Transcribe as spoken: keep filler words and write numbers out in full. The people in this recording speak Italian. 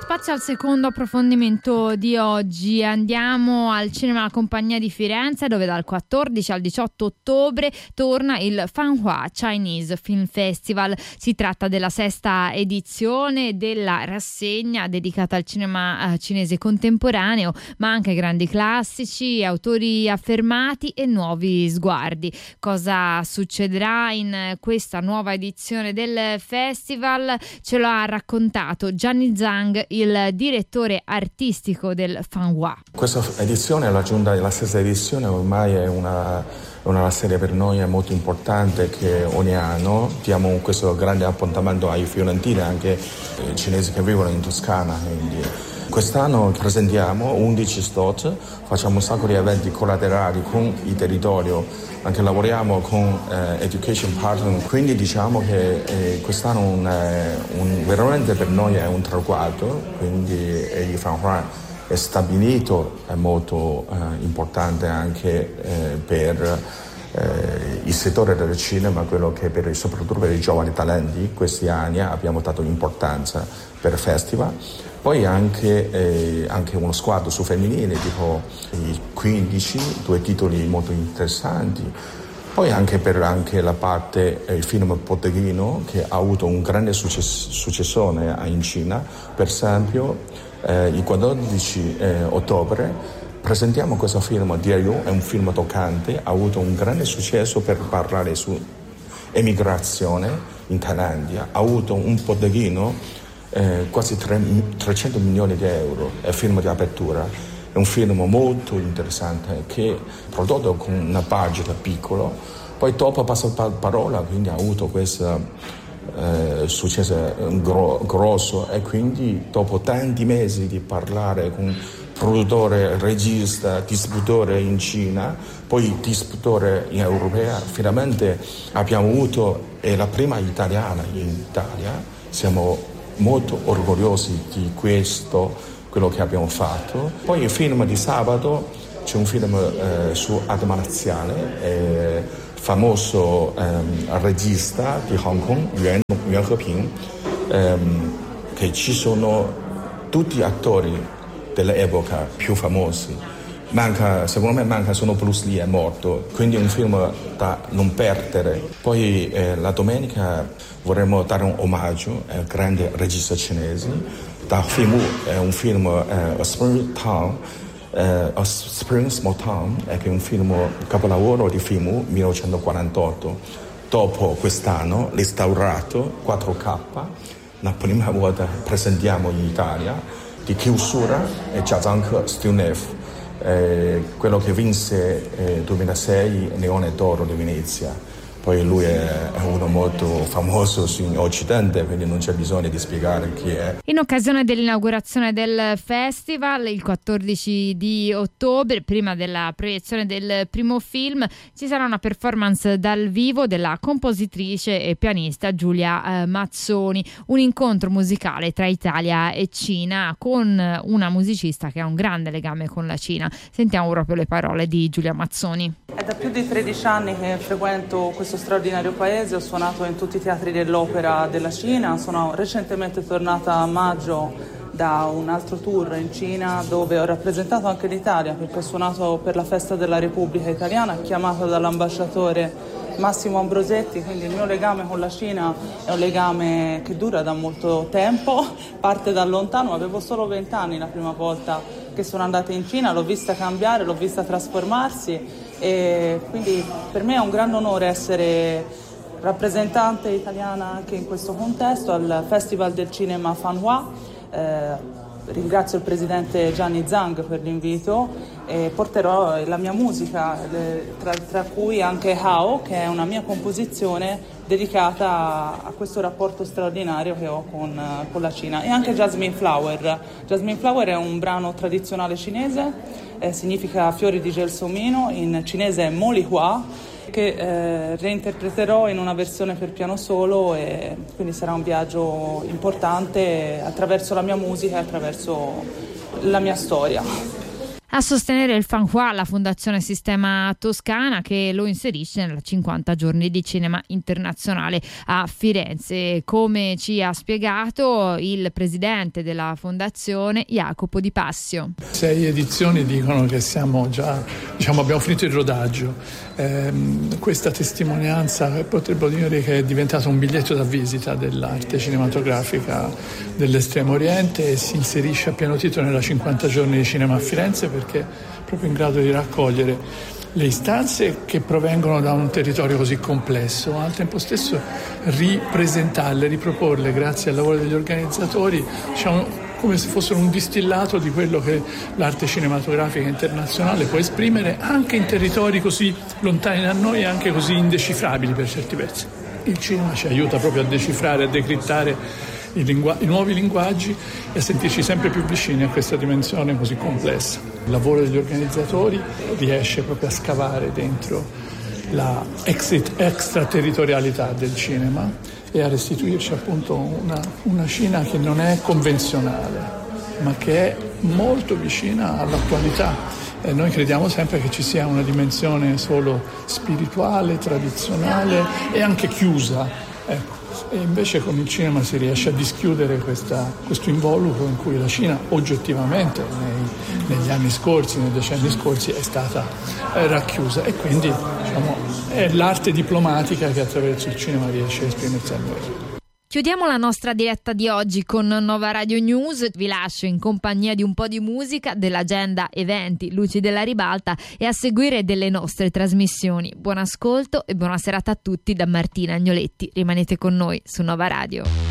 spazio al secondo approfondimento di oggi. Andiamo al Cinema La Compagnia di Firenze, dove dal quattordici al diciotto ottobre torna il Fanhua Chinese Film Festival. Si tratta della sesta edizione della rassegna dedicata al cinema cinese contemporaneo, ma anche grandi classici, autori affermati e nuovi sguardi. Cosa succederà in questa nuova edizione del festival? Ce lo ha raccontato Gianni Zhang, il direttore artistico del Fanhua. Questa edizione, la giunta della stessa edizione, ormai è una, una serie per noi molto importante, che ogni anno diamo questo grande appuntamento ai fiorentini, anche ai cinesi che vivono in Toscana. Quindi quest'anno presentiamo undici slot, facciamo un sacco di eventi collaterali con il territorio, anche lavoriamo con eh, education partner, quindi diciamo che eh, quest'anno un, eh, un, veramente per noi è un traguardo, quindi eh, il Fanhua è stabilito, è molto eh, importante anche eh, per eh, il settore del cinema, quello che per, soprattutto per i giovani talenti. Questi anni abbiamo dato importanza per il festival. Poi anche, eh, anche uno sguardo su femminile, tipo i quindici, due titoli molto interessanti. Poi anche per anche la parte, eh, il film botteghino, che ha avuto un grande success- successone in Cina. Per esempio, eh, il quattordici eh, ottobre presentiamo questo film, Dear You, è un film toccante, ha avuto un grande successo per parlare su emigrazione in Thailandia, ha avuto un botteghino Eh, quasi tre, trecento milioni di euro, è un film di apertura, è un film molto interessante che è prodotto con una budget piccolo, poi dopo passa la parola, quindi ha avuto questo eh, successo gro- grosso, e quindi dopo tanti mesi di parlare con produttore, regista, distributore in Cina, poi distributore in Europea, finalmente abbiamo avuto, è la prima italiana in Italia, siamo molto orgogliosi di questo, quello che abbiamo fatto. Poi il film di sabato, c'è un film eh, su arte marziale, eh, famoso eh, regista di Hong Kong, Yuan, Yuan Heping, ehm, che ci sono tutti gli attori dell'epoca più famosi. Manca, secondo me manca solo Bruce Lee, è morto, quindi è un film da non perdere. Poi eh, la domenica vorremmo dare un omaggio al grande regista cinese, da Film, è un film eh, A Spring Town, eh, A Spring Small Town, è un film capolavoro di film millenovecentoquarantotto. Dopo quest'anno restaurato quattro K, la prima volta presentiamo in Italia, di chiusura è Jia Zhangke, Still Neuf. Eh, quello che vinse eh, duemilasei Leone d'Oro di Venezia. Poi lui è, è uno molto famoso in Occidente, quindi non c'è bisogno di spiegare chi è. In occasione dell'inaugurazione del festival, il quattordici di ottobre, prima della proiezione del primo film, ci sarà una performance dal vivo della compositrice e pianista Giulia eh, Mazzoni, un incontro musicale tra Italia e Cina con una musicista che ha un grande legame con la Cina. Sentiamo proprio le parole di Giulia Mazzoni. È da più di tredici anni che frequento questo straordinario paese, ho suonato in tutti i teatri dell'opera della Cina, sono recentemente tornata a maggio da un altro tour in Cina dove ho rappresentato anche l'Italia, perché ho suonato per la Festa della Repubblica Italiana, chiamata dall'ambasciatore Massimo Ambrosetti, quindi il mio legame con la Cina è un legame che dura da molto tempo, parte da lontano, avevo solo venti anni la prima volta che sono andata in Cina, l'ho vista cambiare, l'ho vista trasformarsi, e quindi per me è un grande onore essere rappresentante italiana anche in questo contesto al Festival del Cinema Fanhua. Eh, ringrazio il presidente Gianni Zhang per l'invito e porterò la mia musica, tra, tra cui anche Hao, che è una mia composizione dedicata a questo rapporto straordinario che ho con, con la Cina, e anche Jasmine Flower. Jasmine Flower è un brano tradizionale cinese, eh, significa fiori di gelsomino, in cinese è Mo Li Hua, che eh, reinterpreterò in una versione per piano solo, e quindi sarà un viaggio importante attraverso la mia musica e attraverso la mia storia. A sostenere il Fanhua la Fondazione Sistema Toscana, che lo inserisce nella cinquanta giorni di cinema internazionale a Firenze, come ci ha spiegato il presidente della fondazione Jacopo Di Passio. Sei edizioni dicono che siamo già, diciamo, abbiamo finito il rodaggio. Eh, questa testimonianza potremmo dire che è diventata un biglietto da visita dell'arte cinematografica dell'Estremo Oriente e si inserisce a pieno titolo nella cinquanta giorni di cinema a Firenze, perché è proprio in grado di raccogliere le istanze che provengono da un territorio così complesso, ma al tempo stesso ripresentarle, riproporle grazie al lavoro degli organizzatori, diciamo, come se fossero un distillato di quello che l'arte cinematografica internazionale può esprimere anche in territori così lontani da noi e anche così indecifrabili per certi versi. Il cinema ci aiuta proprio a decifrare, a decrittare I, lingu- i nuovi linguaggi e a sentirci sempre più vicini a questa dimensione così complessa. Il lavoro degli organizzatori riesce proprio a scavare dentro la exit extraterritorialità del cinema e a restituirci appunto una, una Cina che non è convenzionale, ma che è molto vicina all'attualità. E noi crediamo sempre che ci sia una dimensione solo spirituale, tradizionale e anche chiusa. Ecco. E invece con il cinema si riesce a dischiudere questa, questo involucro in cui la Cina oggettivamente nei, negli anni scorsi, nei decenni scorsi è stata eh, racchiusa e quindi diciamo, è l'arte diplomatica che attraverso il cinema riesce a esprimersi al meglio. Chiudiamo la nostra diretta di oggi con Nova Radio News. Vi lascio in compagnia di un po' di musica, dell'agenda eventi Luci della Ribalta e a seguire delle nostre trasmissioni. Buon ascolto e buona serata a tutti da Martina Agnoletti. Rimanete con noi su Nova Radio.